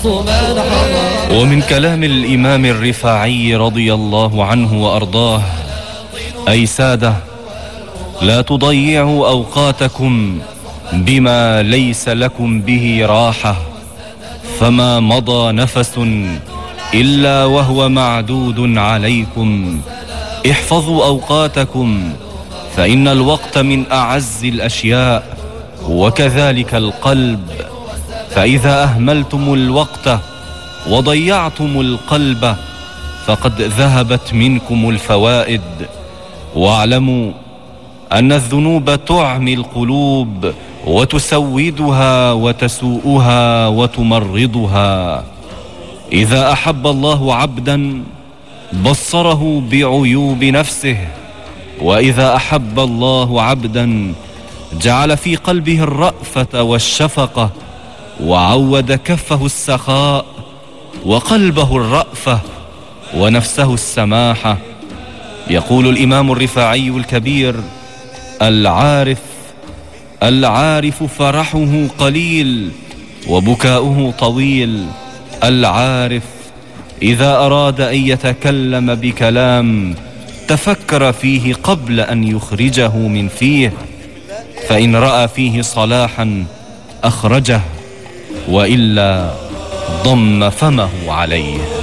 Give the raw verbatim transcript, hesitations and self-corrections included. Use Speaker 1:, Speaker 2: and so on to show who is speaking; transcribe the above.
Speaker 1: ومن كلام الإمام الرفاعي رضي الله عنه وأرضاه: أي سادة، لا تضيعوا أوقاتكم بما ليس لكم به راحة، فما مضى نفس إلا وهو معدود عليكم. احفظوا أوقاتكم، فإن الوقت من أعز الأشياء، وكذلك القلب، فإذا أهملتم الوقت وضيعتم القلب فقد ذهبت منكم الفوائد. واعلموا أن الذنوب تعمي القلوب وتسودها وتسوءها وتمرضها. إذا أحب الله عبدا بصره بعيوب نفسه، وإذا أحب الله عبدا جعل في قلبه الرأفة والشفقة، وعود كفه السخاء وقلبه الرأفة ونفسه السماحة. يقول الإمام الرفاعي الكبير: العارف العارف فرحه قليل وبكاؤه طويل. العارف إذا أراد أن يتكلم بكلام تفكر فيه قبل أن يخرجه من فيه، فإن رأى فيه صلاحا أخرجه، وإلا ضم فمه عليه.